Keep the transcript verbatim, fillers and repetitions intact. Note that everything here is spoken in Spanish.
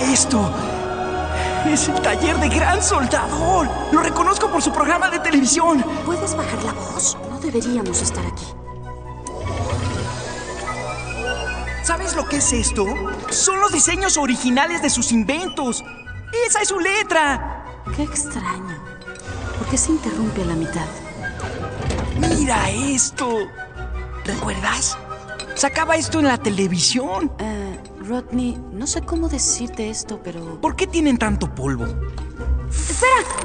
esto? Es el taller de Gran Soldador. Lo reconozco por su programa de televisión. ¿Puedes bajar la voz? No deberíamos estar aquí. ¿Sabes lo que es esto? Son los diseños originales de sus inventos. ¡Esa es su letra! Qué extraño. ¿Por qué se interrumpe a la mitad? ¡Mira esto! ¿Recuerdas? Sacaba esto en la televisión. Eh, Rodney, no sé cómo decirte esto, pero... ¿Por qué tienen tanto polvo? ¡Espera!